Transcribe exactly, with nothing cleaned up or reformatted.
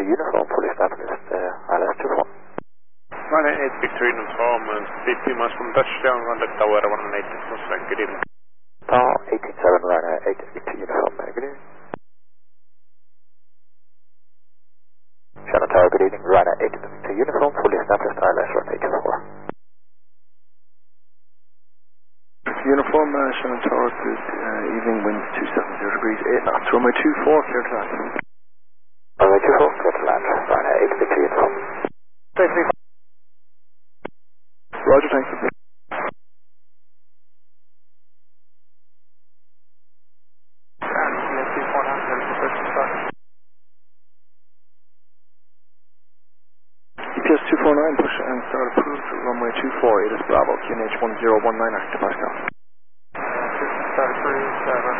uniform, fully established, uh, I L S two four. Runway eight Victor uniform, uh, fifty miles from touchdown, contact tower one one eight, good evening. Tower eighteen seven, runway eight Victor uniform, uh, good evening. Shannon Tower, good evening, runway eight Victor uniform, fully established, I L S runway two four. Uniform, uh, Shannon Tower, good uh, evening, wind two seven zero degrees, eight knots, runway two four, clear to land. Runway two four, clear to land, runway eight Victor uniform. Thank you. Roger, thanks. E P S two four nine, push and start approved, runway two four, it is Bravo, Q N H one zero one nine, active Pascal. Uh, start approved, uh,